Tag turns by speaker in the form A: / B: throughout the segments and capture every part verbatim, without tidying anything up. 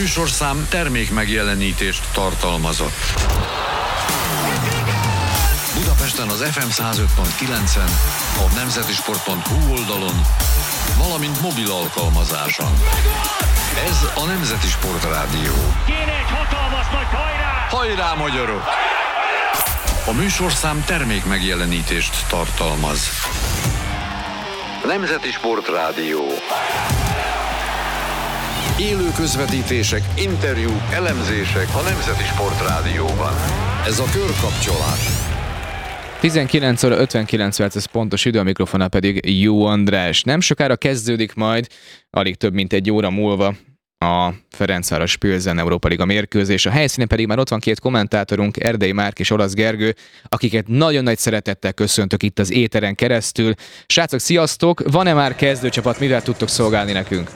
A: műsorszám termék megjelenítést tartalmazott. Budapesten az ef em száz öt pont kilencen, a nemzetisport pont hu oldalon, valamint mobil alkalmazáson. Ez a Nemzeti Sport Rádió.
B: Kéne egy hatalmas nagy hajrá!
A: Hajrá, magyarok! A műsorszám termék megjelenítést tartalmaz. Nemzeti Sport Rádió. Élő közvetítések, interjúk, elemzések a Nemzeti Sport Rádióban. Ez a körkapcsolás.
C: tizenkilenc óra ötvenkilenc perc, ez pontos idő, a mikrofonnál pedig Jó András. Nem sokára kezdődik majd, alig több mint egy óra múlva a Ferencváros Pilsen Európa Liga mérkőzés. A helyszínen pedig már ott van két kommentátorunk, Erdei Márk és Olasz Gergő, akiket nagyon nagy szeretettel köszöntök itt az éteren keresztül. Srácok, sziasztok! Van-e már kezdőcsapat, mivel tudtok szolgálni nekünk?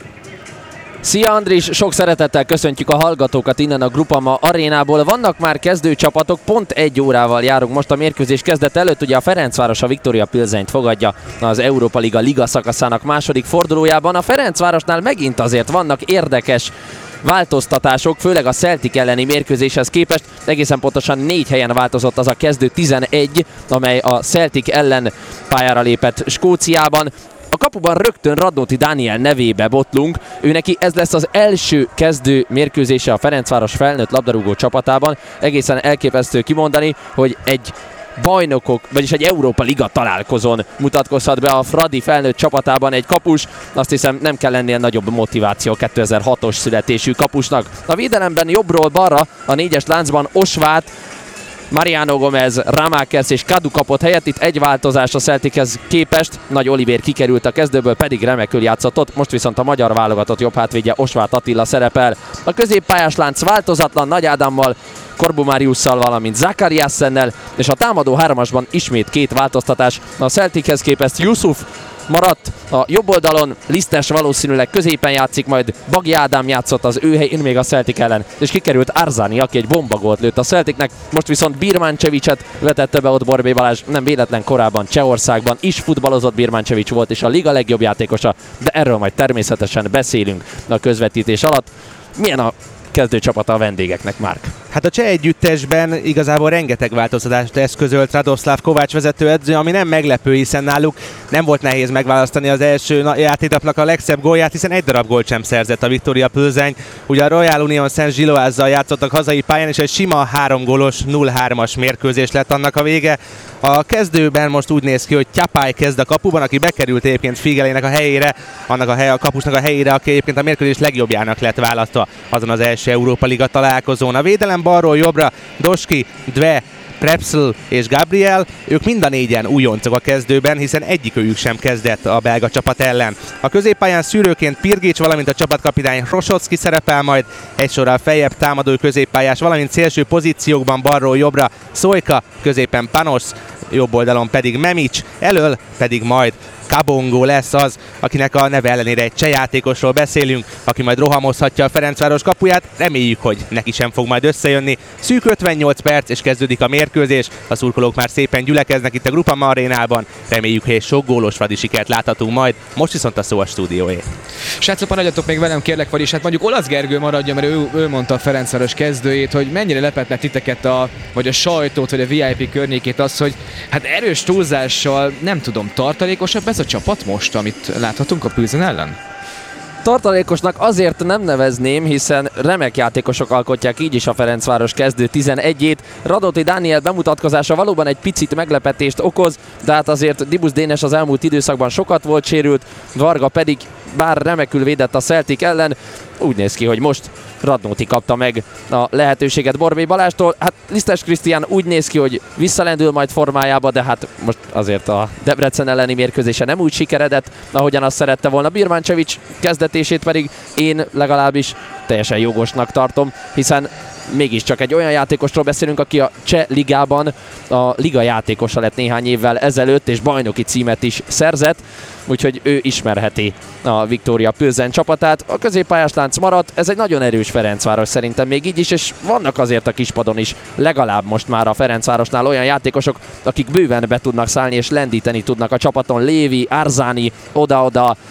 D: Szia Andris, sok szeretettel köszöntjük a hallgatókat innen a Groupama arénából. Vannak már kezdőcsapatok, pont egy órával járunk most a mérkőzés kezdet előtt. Ugye a Ferencváros a Viktória Pilsent fogadja az Európa Liga liga szakaszának második fordulójában. A Ferencvárosnál megint azért vannak érdekes változtatások, főleg a Celtic elleni mérkőzéshez képest. Egészen pontosan négy helyen változott az a kezdő tizenegy, amely a Celtic ellen pályára lépett Skóciában. A kapuban rögtön Radnóti Dániel nevébe botlunk. Ő neki ez lesz az első kezdő mérkőzése a Ferencváros felnőtt labdarúgó csapatában. Egészen elképesztő kimondani, hogy egy bajnokok, vagyis egy Európa Liga találkozón mutatkozhat be a Fradi felnőtt csapatában egy kapus. Azt hiszem, nem kell lennél nagyobb motiváció kétezer-hatos születésű kapusnak. A védelemben jobbról balra a négyes láncban Osvát, Mariano Gomez, Ramákers és Kadu kapott helyet. Itt egy változás a Celtichez képest. Nagy Olivér kikerült a kezdőből, pedig remekül játszott ott. Most viszont a magyar válogatott jobb hátvédje Osvát Attila szerepel. A középpályás lánc változatlan, Nagy Ádámmal, Korbu Mariusszal, valamint Zakariassennel, és a támadó hármasban ismét két változtatás. A Celtichez képest Yusuf maradt a jobb oldalon, Lisztes valószínűleg középen játszik, majd Bagi Ádám játszott az ő helyén még a Celtic ellen, és kikerült Arzani, aki egy bombagolt lőtt a Celticnek. Most viszont Birmančevićet vetette be ott Borbély Balázs, nem véletlen korábban Csehországban is futballozott Birmančević volt, és a liga legjobb játékosa, de erről majd természetesen beszélünk a közvetítés alatt. Milyen a kezdőcsapata a vendégeknek, Márk?
E: Hát a cseh együttesben igazából rengeteg változtatást eszközölt Radoslav Kovács vezetőedző, ami nem meglepő, hiszen náluk nem volt nehéz megválasztani az első játéknapnak a legszebb gólját, hiszen egy darab gólt sem szerzett a Viktória Pilsen. Ugye a Royal Union Saint-Gilloise-zal játszottak hazai pályán, és egy sima három gólos nulla hármas mérkőzés lett annak a vége. A kezdőben most úgy néz ki, hogy Tyapály kezd a kapuban, aki bekerült egyébként Figelének a helyére, annak a, hely, a kapusnak a helyére, aki egyébként a mérkőzés legjobbjának lett választva azon az első Európa Liga találkozón. A védelem balról jobbra Doski, Dve, Prepsl és Gabriel, ők mind a négyen újoncok a kezdőben, hiszen egyikőjük sem kezdett a belga csapat ellen. A középpályán szűrőként Pirgics, valamint a csapatkapitány Hrosocki szerepel majd, egy sorral feljebb támadó középpályás, valamint szélső pozíciókban balról jobbra Szojka, középen Panos, jobb oldalon pedig Memics, elől pedig majd Kabongo lesz az, akinek a neve ellenére egy cseh játékosról beszélünk, aki majd rohamozhatja a Ferencváros kapuját. Reméljük, hogy neki sem fog majd összejönni. Szűk ötvennyolc perc, és kezdődik a mérkőzés. A szurkolók már szépen gyülekeznek itt a Groupama arénában. Reméljük, hogy egy sok gólos fradi sikert láthatunk majd. Most viszont a szó a stúdióé.
C: Srácok, maradjatok még velem, kérlek, vagyis hát mondjuk Olasz Gergő maradja, mert ő, ő mondta a Ferencváros kezdőjét, hogy mennyire lepett le titeket a, vagy a sajtót, vagy a vé i pé környékét az, hogy hát erős túlzással, nem tudom, tartalékosabb ez a csapat most, amit láthatunk a Pilsen ellen?
D: Tartalékosnak azért nem nevezném, hiszen remek játékosok alkotják így is a Ferencváros kezdő tizenegyét. Radnóti Dániel bemutatkozása valóban egy picit meglepetést okoz, de hát azért Dibusz Dénes az elmúlt időszakban sokat volt sérült, Varga pedig bár remekül védett a Celtic ellen, úgy néz ki, hogy most Radnóti kapta meg a lehetőséget Borbély Balástól. Hát Lisztes Krisztián úgy néz ki, hogy visszalendül majd formájába, de hát most azért a Debrecen elleni mérkőzése nem úgy sikeredett, ahogyan azt szerette volna. Birmančević kezdetését pedig én legalábbis teljesen jogosnak tartom, hiszen mégiscsak egy olyan játékosról beszélünk, aki a cseh ligában a liga játékosa lett néhány évvel ezelőtt, és bajnoki címet is szerzett, úgyhogy ő ismerheti a Viktória Pilsen csapatát. A középpályás lánc maradt, ez egy nagyon erős Ferencváros szerintem még így is, és vannak azért a kispadon is legalább most már a Ferencvárosnál olyan játékosok, akik bőven be tudnak szállni és lendíteni tudnak a csapaton. Lévi, Arzani, oda-oda,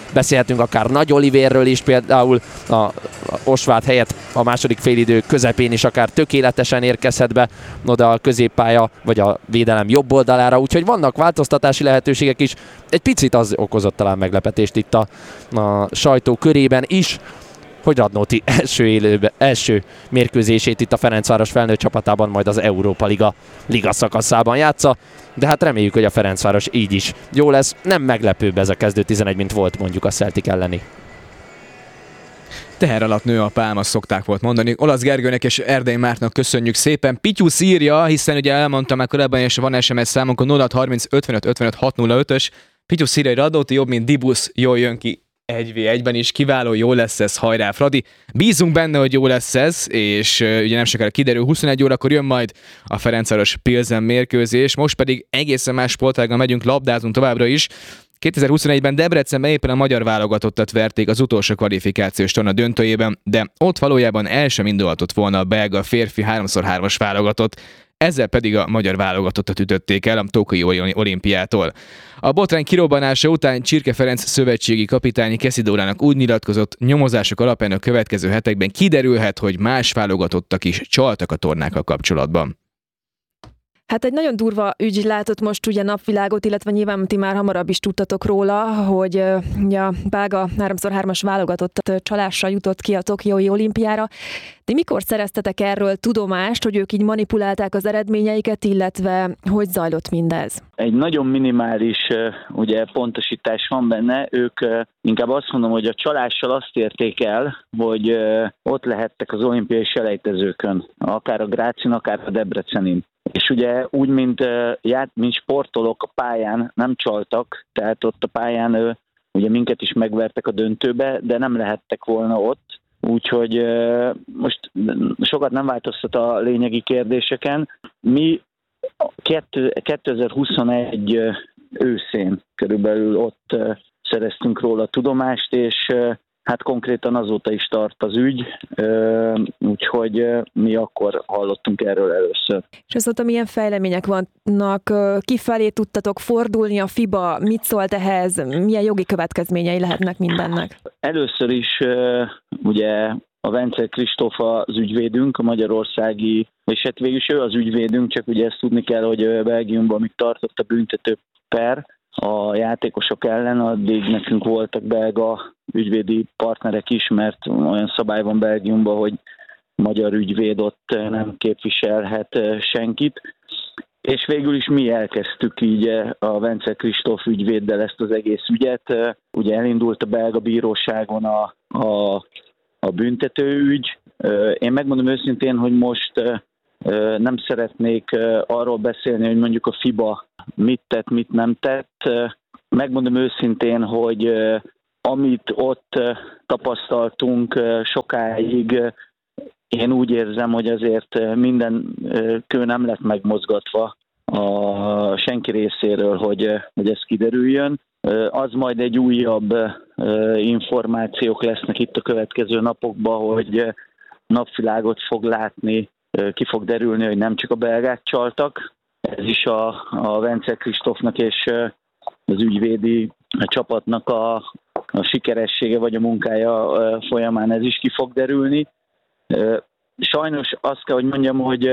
D: Beszélhetünk akár Nagy Olivérről is, például a Osváth helyett a második félidő közepén is akár tökéletesen érkezhet be oda a középpálya, vagy a védelem jobb oldalára, úgyhogy vannak változtatási lehetőségek is. Egy picit az okozott talán meglepetést itt a, a sajtó körében is, hogy Radnóti első, élőbe, első mérkőzését itt a Ferencváros felnőtt csapatában majd az Európa Liga, Liga szakaszában játsza, de hát reméljük, hogy a Ferencváros így is jó lesz. Nem meglepőbb ez a kezdő tizenegy, mint volt mondjuk a Celtic elleni.
C: Teher alatt nő a pálma, szokták volt mondani. Olasz Gergőnek és Erdei Mártnak köszönjük szépen. Pityusz írja, hiszen ugye elmondtam már korábban, és van es em es számunk a nulla harminc ötvenöt ötvenöt hatszázötös. Pityusz írja, hogy Radnóti jobb, mint Dibusz, jól jön ki egy vé egyben is, kiváló, jó lesz ez, hajrá Fradi. Bízunk benne, hogy jó lesz ez, és uh, ugye nem sokára kiderül, huszonegy órakor jön majd a Ferencváros Pilsen mérkőzés, most pedig egészen más sportággal megyünk, labdázunk továbbra is. kétezer-huszonegyben Debrecenben éppen a magyar válogatottat verték az utolsó kvalifikációs torna döntőjében, de ott valójában el sem indulhatott volna a belga férfi háromszor hármas válogatott, ezzel pedig a magyar válogatottat ütötték el a Tokiói olimpiától. A botrány kirobbanása után Csirke Ferenc szövetségi kapitány Keszidórának úgy nyilatkozott, nyomozások alapján a következő hetekben kiderülhet, hogy más válogatottak is csaltak a tornákkal kapcsolatban.
F: Hát egy nagyon durva ügy látott most ugye napvilágot, illetve nyilván ti már hamarabb is tudtatok róla, hogy ugye a belga háromszor hármas válogatott csalással jutott ki a Tokiói olimpiára. De mikor szereztetek erről tudomást, hogy ők így manipulálták az eredményeiket, illetve hogy zajlott mindez?
G: Egy nagyon minimális ugye, pontosítás van benne. Ők inkább azt mondom, hogy a csalással azt érték el, hogy ott lehettek az olimpiai selejtezőkön, akár a Grácin, akár a Debrecenin. És ugye úgy, mint, ját, mint sportolók a pályán nem csaltak, tehát ott a pályán ugye minket is megvertek a döntőbe, de nem lehettek volna ott. Úgyhogy most sokat nem változtat a lényegi kérdéseken. Mi kétezer-huszonegy őszén körülbelül ott szereztünk róla tudomást, és hát konkrétan azóta is tart az ügy, úgyhogy mi akkor hallottunk erről először.
F: És azóta milyen fejlemények vannak? Kifelé tudtatok fordulni a FIBA? Mit szólt ehhez? Milyen jogi következményei lehetnek mindennek?
G: Először is ugye a Vencel Kristóf az ügyvédünk, a magyarországi, és hát végül is ő az ügyvédünk, csak ugye ezt tudni kell, hogy Belgiumban még tartott a büntető per a játékosok ellen, addig nekünk voltak belga ügyvédi partnerek is, mert olyan szabály van Belgiumban, hogy magyar ügyvéd ott nem képviselhet senkit. És végül is mi elkezdtük így a Vencel Kristóf ügyvéddel ezt az egész ügyet. Ugye elindult a belga bíróságon a, a, a büntetőügy. Én megmondom őszintén, hogy most nem szeretnék arról beszélni, hogy mondjuk a FIBA mit tett, mit nem tett. Megmondom őszintén, hogy amit ott tapasztaltunk sokáig, én úgy érzem, hogy azért minden kő nem lett megmozgatva a senki részéről, hogy, hogy ez kiderüljön. Az majd egy újabb információk lesznek itt a következő napokban, hogy napvilágot fog látni, ki fog derülni, hogy nem csak a belgák csaltak. Ez is a, a Vencel Kristófnak és az ügyvédi csapatnak a, a sikeressége vagy a munkája folyamán ez is ki fog derülni. Sajnos azt kell, hogy mondjam, hogy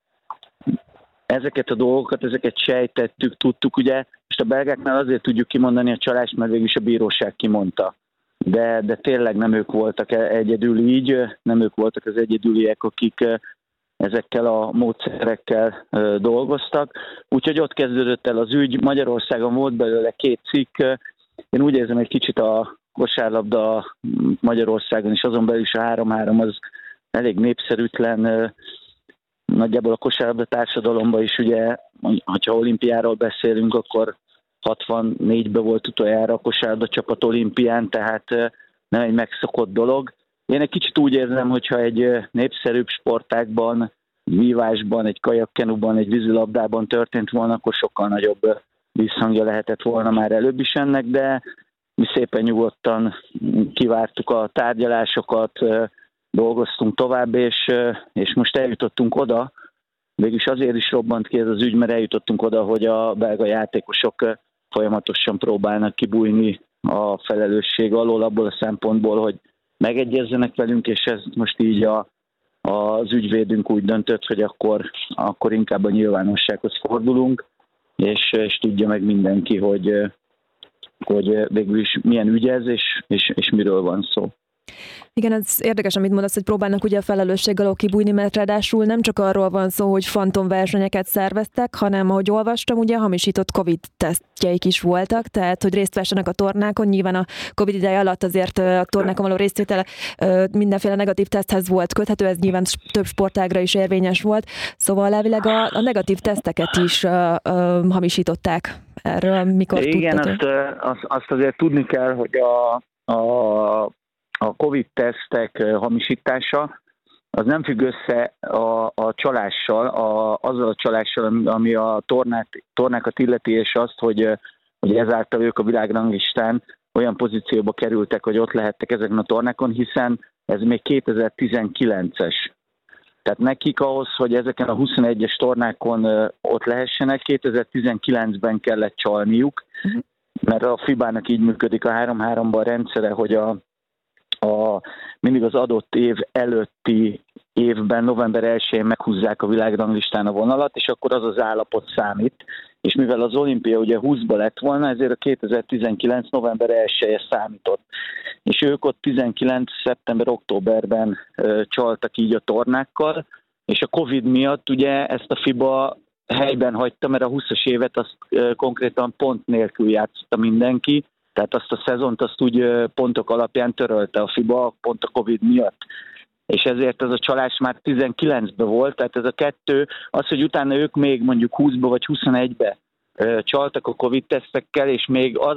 G: ezeket a dolgokat, ezeket sejtettük, tudtuk, ugye, most a belgáknál azért tudjuk kimondani a csalást, mert végül is a bíróság kimondta. De, de tényleg nem ők voltak egyedül így, nem ők voltak az egyedüliek, akik ezekkel a módszerekkel dolgoztak. Úgyhogy ott kezdődött el az ügy. Magyarországon volt belőle két cikk. Én úgy érzem, egy kicsit a kosárlabda Magyarországon is, azon belül is a három-három az elég népszerűtlen. Nagyjából a kosárlabda társadalomban is, ugye, ha olimpiáról beszélünk, akkor hatvannégyben volt utoljára a kosárlabda csapat olimpián, tehát nem egy megszokott dolog. Én egy kicsit úgy érzem, hogyha egy népszerűbb sportágban, vívásban, egy kajakkenuban, egy vízilabdában történt volna, akkor sokkal nagyobb visszhangja lehetett volna már előbb is ennek, de mi szépen nyugodtan kivártuk a tárgyalásokat, dolgoztunk tovább, és, és most eljutottunk oda, végülis azért is robbant ki ez az ügy, mert eljutottunk oda, hogy a belga játékosok folyamatosan próbálnak kibújni a felelősség alól abból a szempontból, hogy megegyezzenek velünk, és ez most így a, az ügyvédünk úgy döntött, hogy akkor, akkor inkább a nyilvánossághoz fordulunk, és, és tudja meg mindenki, hogy, hogy végül is milyen ügy ez, és, és, és miről van szó.
F: Igen, ez érdekes, amit mondasz, hogy próbálnak ugye a felelősség alól kibújni, mert ráadásul nem csak arról van szó, hogy fantomversenyeket szerveztek, hanem, ahogy olvastam, ugye hamisított Covid-tesztjeik is voltak, tehát, hogy részt vessenek a tornákon. Nyilván a Covid ideje alatt azért a tornákon való részvétel mindenféle negatív teszthez volt köthető, ez nyilván több sportágra is érvényes volt, szóval elvileg a, a negatív teszteket is uh, uh, hamisították. Erről mikor
G: Igen,
F: tudtatok?
G: azt, azt, azt azért tudni kell, hogy a, a A Covid-tesztek hamisítása az nem függ össze a, a csalással, a, azzal a csalással, ami a tornát, tornákat illeti, és azt, hogy, hogy ezáltal ők a világranglistán olyan pozícióba kerültek, hogy ott lehettek ezeken a tornákon, hiszen ez még kétezer-tizenkilences. Tehát nekik ahhoz, hogy ezeken a huszonegyes tornákon ott lehessenek, kétezer-tizenkilencben kellett csalniuk, mert a fibának így működik a három-háromban a rendszere, hogy a A, mindig az adott év előtti évben, november elsején meghúzzák a világranglistán a vonalat, és akkor az az állapot számít. És mivel az olimpia ugye húszba lett volna, ezért a kétezer-tizenkilenc november elseje számított. És ők ott tizenkilenc szeptember-októberben ö, csaltak így a tornákkal, és a Covid miatt ugye ezt a FIBA helyben hagyta, mert a húszas évet azt ö, konkrétan pont nélkül játszotta mindenki, tehát azt a szezont azt úgy pontok alapján törölte a FIBA, pont a Covid miatt. És ezért ez a csalás már tizenkilencben volt, tehát ez a kettő, az, hogy utána ők még mondjuk húszba vagy huszonegybe csaltak a Covid-tesztekkel, és még az,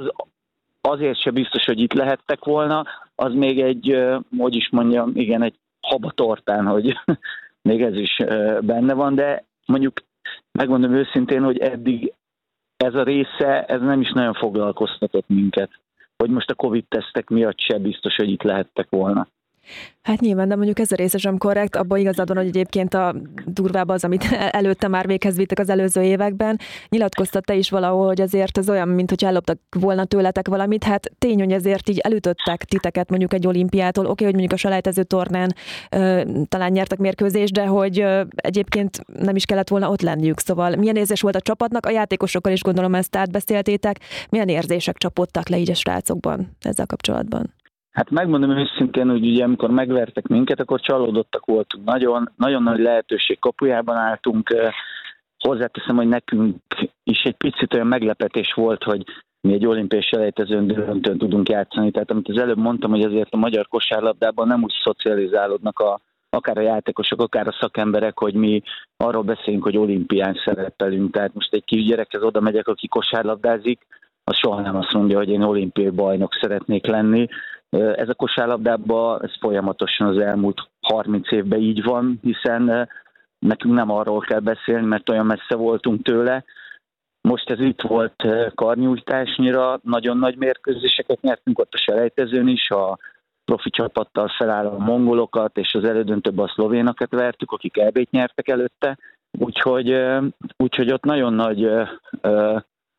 G: azért se biztos, hogy itt lehettek volna, az még egy, hogy is mondjam, igen, egy habatortán, hogy még ez is benne van, de mondjuk megmondom őszintén, hogy eddig ez a része, ez nem is nagyon foglalkoztatott minket, hogy most a Covid-tesztek miatt se biztos, hogy itt lehettek volna.
F: Hát nyilván, de mondjuk ez a része sem korrekt, abban igazad van, hogy egyébként a durvább az, amit előtte már véghez vittek az előző években. Nyilatkoztat te is valahol, hogy azért ez olyan, mint hogy elloptak volna tőletek valamit. Hát tény, hogy ezért így elütöttek titeket mondjuk egy olimpiától. Oké, hogy mondjuk a selejtező tornán ö, talán nyertek mérkőzést, de hogy ö, egyébként nem is kellett volna ott lenniük. Szóval milyen érzés volt a csapatnak? A játékosokkal is gondolom ezt átbeszéltétek. Milyen érzések csapódtak le így a srácokban ezzel kapcsolatban?
G: Hát megmondom őszintén, hogy ugye amikor megvertek minket, akkor csalódottak voltunk. Nagyon, nagyon nagy lehetőség kapujában álltunk. Hozzáteszem, hogy nekünk is egy picit olyan meglepetés volt, hogy mi egy olimpiai selejtezőn döntőn tudunk játszani. Tehát amit az előbb mondtam, hogy azért a magyar kosárlabdában nem úgy szocializálódnak a, akár a játékosok, akár a szakemberek, hogy mi arról beszélünk, hogy olimpián szerepelünk. Tehát most egy kisgyerekhez oda megyek, aki kosárlabdázik, az soha nem azt mondja, hogy én olimpiai bajnok szeretnék lenni. Ez a kosárlabdában ez folyamatosan az elmúlt harminc évben így van, hiszen nekünk nem arról kell beszélni, mert olyan messze voltunk tőle. Most ez itt volt karnyújtásnyira, nagyon nagy mérkőzéseket nyertünk ott a selejtezőn is, a profi csapattal felálló a mongolokat, és az elődöntőben a szlovénokat vertük, akik é bét nyertek előtte. Úgyhogy, úgyhogy ott nagyon nagy... Ö,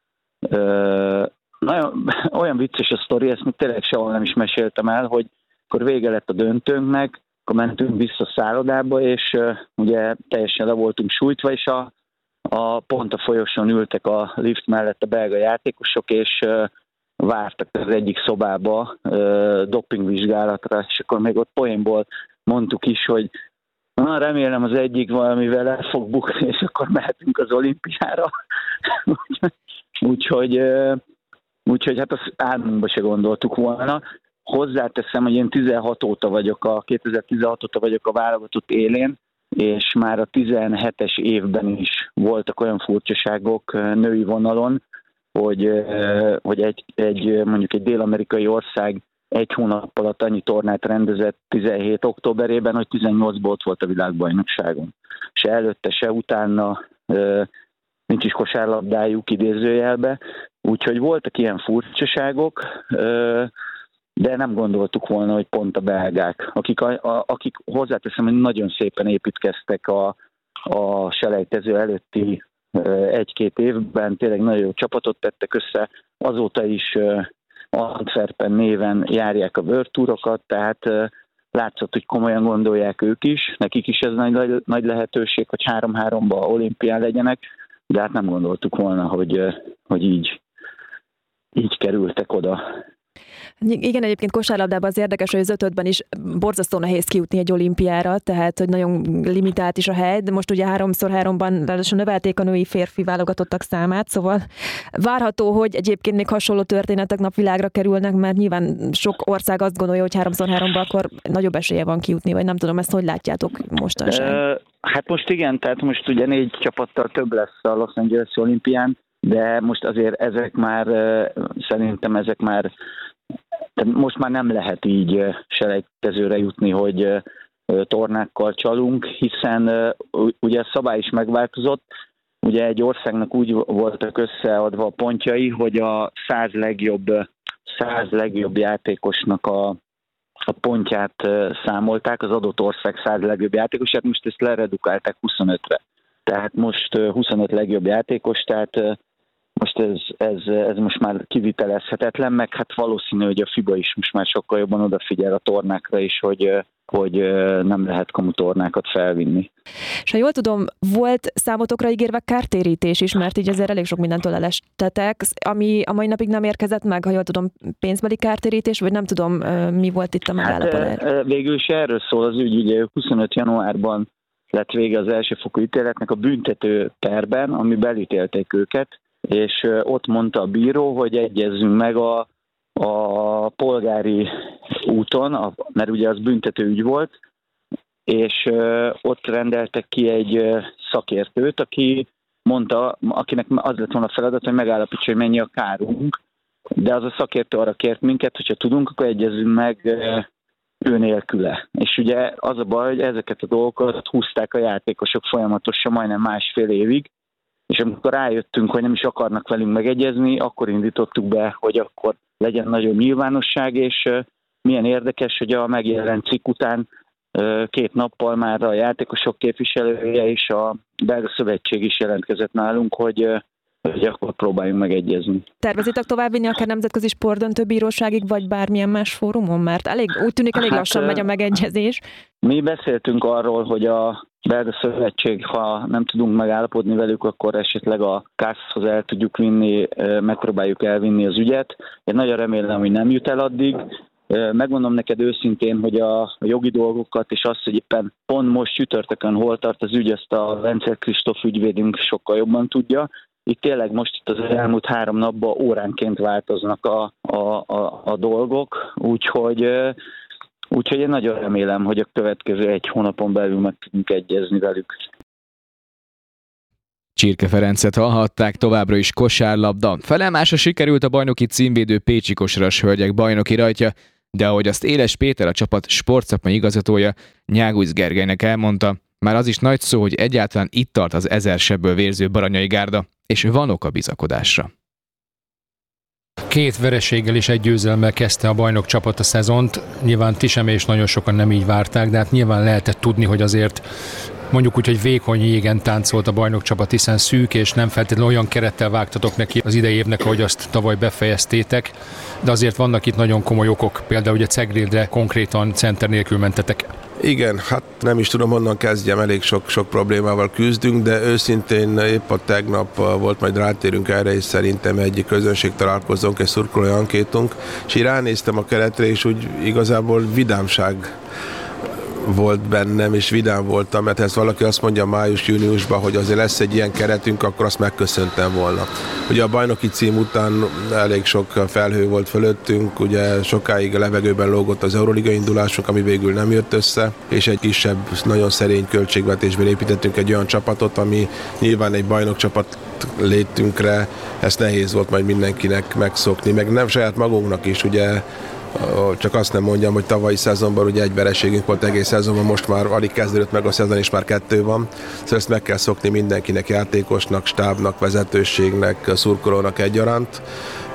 G: ö, Nagyon, olyan vicces a sztori, ezt még tényleg sehol nem is meséltem el, hogy akkor vége lett a döntőnknek, akkor mentünk vissza a szállodába, és uh, ugye teljesen le voltunk sújtva, és a, a pont a folyosón ültek a lift mellett a belga játékosok, és uh, vártak az egyik szobába uh, dopingvizsgálatra, és akkor még ott poénból mondtuk is, hogy na, remélem az egyik valamivel el fog bukni, és akkor mehetünk az olimpiára. Úgyhogy uh, Úgyhogy hát azt álmunkba se gondoltuk volna. Hozzáteszem, hogy én tizenhat óta vagyok, a kétezer-tizenhat óta vagyok a válogatott élén, és már a tizenhetes évben is voltak olyan furcsaságok női vonalon, hogy, hogy egy, egy, mondjuk egy dél-amerikai ország egy hónap alatt annyi tornát rendezett tizenhét októberében, hogy tizennyolcban ott volt a világbajnokságon. Se előtte, se utána nincs is kosárlabdájuk idézőjelbe, úgyhogy voltak ilyen furcsaságok, de nem gondoltuk volna, hogy pont a belgák, akik, a, a, akik hozzáteszem, hogy nagyon szépen építkeztek a, a selejtező előtti egy-két évben, tényleg nagyon jó csapatot tettek össze, azóta is Antwerpen néven járják a World Tourokat, tehát látszott, hogy komolyan gondolják ők is. Nekik is ez nagy, nagy lehetőség, hogy három-háromba olimpián legyenek, de hát nem gondoltuk volna, hogy, hogy így, így kerültek oda.
F: Igen, egyébként kosárlabdában az érdekes, hogy az ötödben is borzasztó nehéz kijutni egy olimpiára, tehát hogy nagyon limitált is a hely, de most ugye háromszor háromban ráadásul növelték a női férfi válogatottak számát, szóval várható, hogy egyébként még hasonló történetek napvilágra kerülnek, mert nyilván sok ország azt gondolja, hogy háromszor háromban akkor nagyobb esélye van kijutni, vagy nem tudom, ezt hogy látjátok mostanság?
G: Hát most igen, tehát most ugye négy csapattal több lesz a Los Angeles olimpián, de most azért ezek már, szerintem ezek már most már nem lehet így selejtezőre jutni, hogy tornákkal csalunk, hiszen ugye a szabály is megváltozott. Ugye egy országnak úgy voltak összeadva a pontjai, hogy a száz legjobb, száz legjobb játékosnak a, a pontját számolták, az adott ország száz legjobb játékosát, most ezt leredukálták huszonötre. Tehát most huszonöt legjobb játékos, tehát most ez, ez, ez most már kivitelezhetetlen, meg hát valószínű, hogy a FIBA is most már sokkal jobban odafigyel a tornákra is, hogy, hogy nem lehet kamu tornákat felvinni.
F: És ha jól tudom, volt számotokra ígérve kártérítés is, mert így azért elég sok mindentől elestetek, ami a mai napig nem érkezett meg, ha jól tudom, pénzbeli kártérítés, vagy nem tudom, mi volt itt a megállapodás?
G: Hát, végül is erről szól az ügy, ugye huszonöt januárban lett vége az elsőfokú ítéletnek a büntető perben, ami belítélték őket, és ott mondta a bíró, hogy egyezzünk meg a, a polgári úton, a, mert ugye az büntető ügy volt, és ott rendeltek ki egy szakértőt, aki mondta, akinek az lett volna a feladat, hogy megállapítsa, hogy mennyi a kárunk, de az a szakértő arra kért minket, hogyha tudunk, akkor egyezzünk meg ő nélküle. És ugye az a baj, hogy ezeket a dolgokat húzták a játékosok folyamatosan, majdnem másfél évig, és amikor rájöttünk, hogy nem is akarnak velünk megegyezni, akkor indítottuk be, hogy akkor legyen nagyobb nyilvánosság, és milyen érdekes, hogy a megjelent cikk után két nappal már a játékosok képviselője és a belga szövetség is jelentkezett nálunk, hogy, hogy akkor próbáljunk megegyezni.
F: Tervezitek továbbvinni akár nemzetközi sportdöntőbíróságig, vagy bármilyen más fórumon? Mert elég, úgy tűnik, elég hát, lassan megy a megegyezés.
G: Mi beszéltünk arról, hogy a belga szövetség, ha nem tudunk megállapodni velük, akkor esetleg a kászhoz el tudjuk vinni, megpróbáljuk elvinni az ügyet. Én nagyon remélem, hogy nem jut el addig. Megmondom neked őszintén, hogy a jogi dolgokat, és azt, hogy éppen pont most csütörtökön hol tart az ügy, ezt a Vencel Kristóf ügyvédünk sokkal jobban tudja. Itt tényleg most itt az elmúlt három napban óránként változnak a, a, a, a dolgok, úgyhogy, úgyhogy én nagyon remélem, hogy a következő egy hónapon belül meg tudunk egyezni velük.
C: Csirke Ferencet hallhatták, továbbra is kosárlabda. Felemásra sikerült a bajnoki címvédő pécsi kosaras hölgyek bajnoki rajtja, de ahogy azt Éles Péter, a csapat sportszakmai igazgatója Nyágusz Gergelynek elmondta, már az is nagy szó, hogy egyáltalán itt tart az ezer sebből vérző Baranyai Gárda, és van ok a bizakodásra.
H: Két vereséggel és egy győzelemmel kezdte a bajnok csapat a szezont. Nyilván ti sem és nagyon sokan nem így várták, de hát nyilván lehetett tudni, hogy azért mondjuk úgy, hogy vékony jégen táncolt a bajnok csapat, hiszen szűk és nem feltétlenül olyan kerettel vágtatok neki az idei évnek, ahogy azt tavaly befejeztétek, de azért vannak itt nagyon komoly okok, például ugye Ceglédre konkrétan center nélkül mentetek.
I: Igen, hát nem is tudom, honnan kezdjem, elég sok, sok problémával küzdünk, de őszintén épp a tegnap volt, majd rátérünk erre, és szerintem egy közönség találkozónk, egy szurkolói ankétunk, és így ránéztem a keretre, és úgy igazából vidámság volt bennem, és vidám voltam, mert ha ezt valaki azt mondja május-júniusban, hogy azért lesz egy ilyen keretünk, akkor azt megköszöntem volna. Ugye a bajnoki cím után elég sok felhő volt fölöttünk, ugye sokáig a levegőben lógott az Euroliga indulásunk, ami végül nem jött össze, és egy kisebb, nagyon szerény költségvetésből építettünk egy olyan csapatot, ami nyilván egy bajnokcsapat létünkre, ezt nehéz volt majd mindenkinek megszokni, meg nem saját magunknak is, ugye. Csak azt nem mondjam, hogy tavalyi szezonban ugye egy vereségünk volt egész szezonban, most már alig kezdődött meg a szezon, és már kettő van. Szóval ezt meg kell szokni mindenkinek, játékosnak, stábnak, vezetőségnek, szurkolónak egyaránt.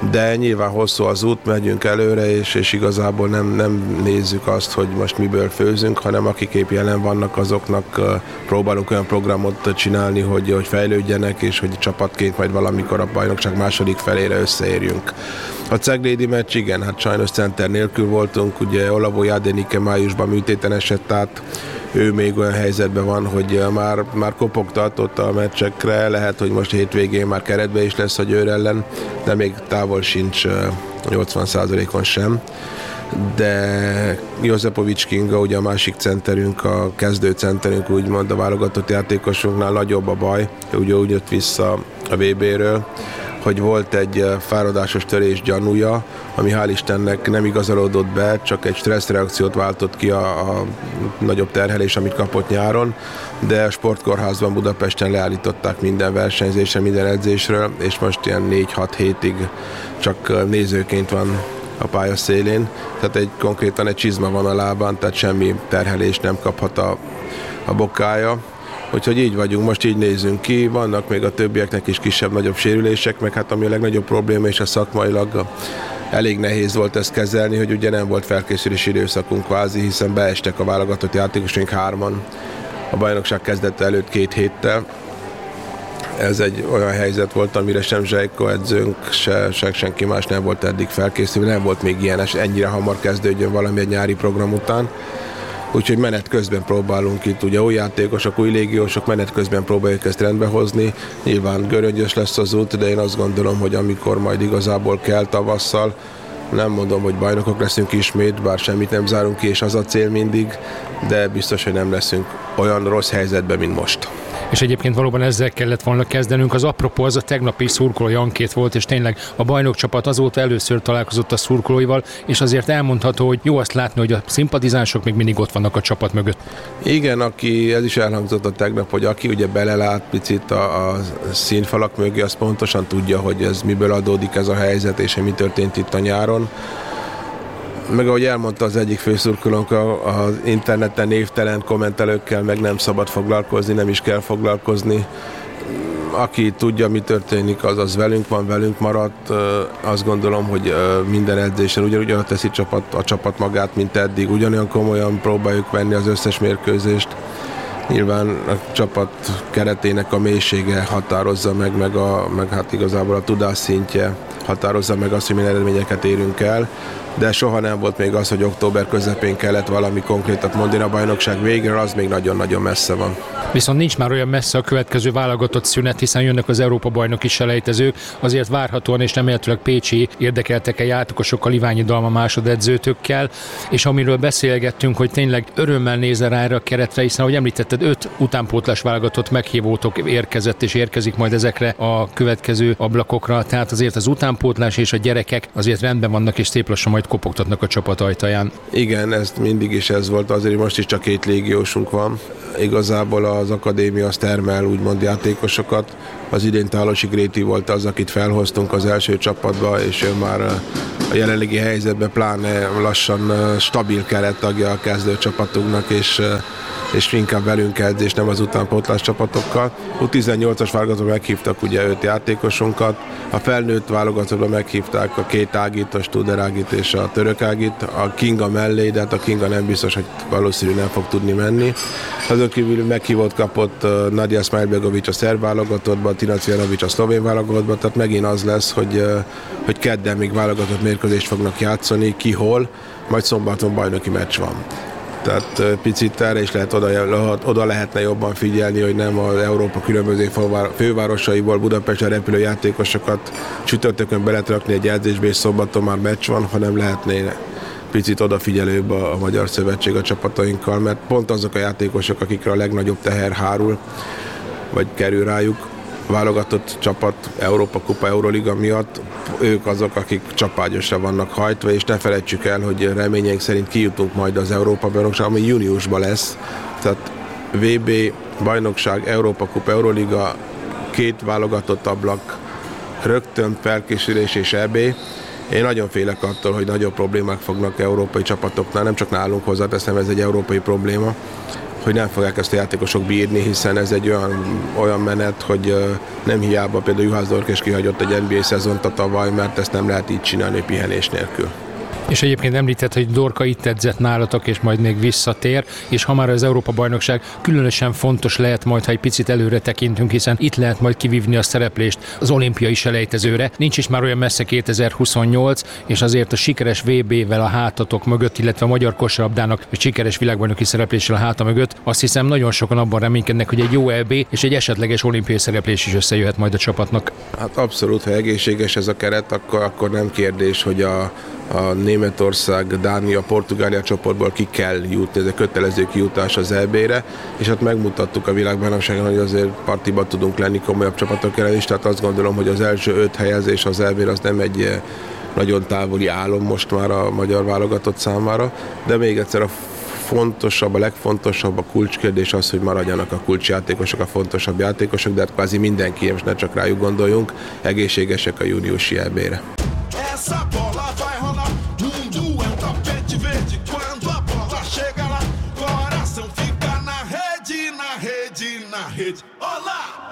I: de nyilván hosszú az út, megyünk előre, és, és igazából nem, nem nézzük azt, hogy most miből főzünk, hanem akik épp jelen vannak, azoknak próbálunk olyan programot csinálni, hogy, hogy fejlődjenek, és hogy csapatként majd valamikor a bajnokság második felére összeérjünk. A ceglédi meccs, igen, hát sajnos center nélkül voltunk, ugye Olavo Jádenike májusban műtéten esett át, ő még olyan helyzetben van, hogy már, már kopogtatott a meccsekre, lehet, hogy most hétvégén már keretbe is lesz a Győr ellen, de még távol sincs nyolcvan százalékon sem. De Jozepovics Kinga, ugye a másik centerünk, a kezdő centerünk, úgymond a válogatott játékosunknál nagyobb a baj, ugye úgy jött vissza a vé béről, hogy volt egy fáradásos törés gyanúja, ami hál' Istennek nem igazolódott be, csak egy stresszreakciót váltott ki a, a nagyobb terhelés, amit kapott nyáron, de a sportkórházban Budapesten leállították minden versenyzésre, minden edzésről, és most ilyen négy-hat hétig csak nézőként van a pálya szélén, tehát egy konkrétan egy csizma van a lábán, tehát semmi terhelést nem kaphat a, a bokája. Úgyhogy így vagyunk, most így nézünk ki, vannak még a többieknek is kisebb-nagyobb sérülések, meg hát ami a legnagyobb probléma, és a szakmailag elég nehéz volt ezt kezelni, hogy ugye nem volt felkészülési időszakunk kvázi, hiszen beestek a válogatott játékosunk hárman a bajnokság kezdete előtt két héttel. Ez egy olyan helyzet volt, amire sem Zsejko edzőnk, se, se senki más nem volt eddig felkészülve, nem volt még ilyen, ennyire hamar kezdődjön valami egy nyári program után. Úgyhogy menet közben próbálunk itt, ugye új játékosok, új légiósok, menet közben próbáljuk ezt rendbe hozni. Nyilván göröngyös lesz az út, de én azt gondolom, hogy amikor majd igazából kell tavasszal, nem mondom, hogy bajnokok leszünk ismét, bár semmit nem zárunk ki, és az a cél mindig, de biztos, hogy nem leszünk olyan rossz helyzetben, mint most.
H: És egyébként valóban ezzel kellett volna kezdenünk. Az apropó az a tegnapi szurkolói ankét volt, és tényleg a bajnokcsapat azóta először találkozott a szurkolóival, és azért elmondható, hogy jó azt látni, hogy a szimpatizánsok még mindig ott vannak a csapat mögött.
I: Igen, aki, ez is elhangzott a tegnap, hogy aki ugye belelát picit a, a színfalak mögé, az pontosan tudja, hogy ez miből adódik ez a helyzet, és hogy mi történt itt a nyáron. Meg ahogy elmondta az egyik főszurkolónk, az interneten névtelen kommentelőkkel meg nem szabad foglalkozni, nem is kell foglalkozni. Aki tudja, mi történik, az, az velünk van, velünk maradt. Azt gondolom, hogy minden edzésen ugyanúgy teszi csapat, a csapat magát, mint eddig. Ugyanolyan komolyan próbáljuk venni az összes mérkőzést. Nyilván a csapat keretének a mélysége határozza meg, meg, a, meg hát igazából a tudás szintje határozza meg azt, hogy milyen eredményeket érünk el, de soha nem volt még az, hogy október közepén kellett valami konkrétat mondani a bajnokság végre, az még nagyon-nagyon messze van.
H: Viszont nincs már olyan messze a következő válogatott szünet, hiszen jönnek az Európa-bajnoki selejtezők, azért várhatóan és remélhetőleg pécsi érdekeltek-e játékosokkal, Iványi Dalma másodedzőtökkel, és amiről beszélgettünk, hogy tényleg örömmel nézel rá erre a keretre, hiszen ahogy említetted, öt utánpótlás válogatott meghívótok érkezett és érkezik majd ezekre a következő ablakokra, tehát azért az utánpótlás és a gyerekek azért rendben vannak és szép lassan majd kopogtatnak a csapat ajtaján.
I: Igen, ez mindig is ez volt, azért most is csak két légiósunk van. Igazából az akadémia az termel úgymond játékosokat. Az idén Tálosi Gréti volt az, akit felhoztunk az első csapatba, és ő már a jelenlegi helyzetben pláne lassan stabil kerettagja a kezdőcsapatunknak, és és inkább velünk edz, és nem az utánpótlás csapatokkal. U tizennyolcas válogatottban meghívtak ugye öt játékosunkat, a felnőtt válogatottban meghívták a két Ágit, a Studer Ágit és a Török Ágit, a Kinga mellé, de hát a Kinga nem biztos, hogy valószínű nem fog tudni menni. Azon kívül meghívott kapott Nadia Smajlbegovics a szerb válogatottban, Tina Cvjanovics a szlovén válogatottban, tehát megint az lesz, hogy, hogy kedden még válogatott mérkőzést fognak játszani, ki hol, majd szombaton bajnoki meccs van. Tehát picit erre is lehet oda, oda lehetne jobban figyelni, hogy nem az Európa különböző fővárosaiból Budapesten repülő játékosokat csütörtökön beletrakni egy edzésbe, és szombaton már meccs van, hanem lehetne picit odafigyelőbb a, a Magyar Szövetség a csapatainkkal, mert pont azok a játékosok, akikre a legnagyobb teher hárul, vagy kerül rájuk, válogatott csapat Európa Kupa, Euroliga miatt, ők azok, akik csapágyasra vannak hajtva, és ne felejtsük el, hogy reményeink szerint kijutunk majd az Európa bajnokság, ami júniusban lesz. Tehát vé bé, bajnokság, Európa Kupa, Euroliga, két válogatott ablak, rögtön felkészülés és é bé. Én nagyon félek attól, hogy nagyobb problémák fognak európai csapatoknál, nem csak nálunk, hozzáteszem, ez egy európai probléma, hogy nem fogják ezt a játékosok bírni, hiszen ez egy olyan, olyan menet, hogy nem hiába például Juhász Dorkés kihagyott egy en bé á szezont a tavaly, mert ezt nem lehet így csinálni pihenés nélkül.
H: És egyébként említett, hogy Dorka itt edzett nálatok, és majd még visszatér, és ha már az Európa-bajnokság különösen fontos lehet majd, ha egy picit előre tekintünk, hiszen itt lehet majd kivívni a szereplést az olimpiai selejtezőre. Nincs is már olyan messze kétezer-huszonnyolc, és azért a sikeres vé bével a hátatok mögött, illetve a magyar kosárlabdának a sikeres világbajnoki szerepléssel a háta mögött, azt hiszem nagyon sokan abban reménykednek, hogy egy jó é bé és egy esetleges olimpiai szereplés is összejöhet majd a csapatnak.
I: Hát abszolút, ha egészséges ez a keret, akkor, akkor nem kérdés, hogy a a Németország, Dánia, Portugália csoportból ki kell jutni, ez a kötelező kijutás az é bé-re, és hát megmutattuk a világbajnokságon, hogy azért partiban tudunk lenni komolyabb csapatok ellen is, tehát azt gondolom, hogy az első öt helyezés az é bé-re az nem egy nagyon távoli álom most már a magyar válogatott számára, de még egyszer a fontosabb, a legfontosabb a kulcskérdés az, hogy maradjanak a kulcsjátékosok, a fontosabb játékosok, de hát kvázi mindenki, és ne csak rájuk gondoljunk, egészségesek a júniusi é bé-re.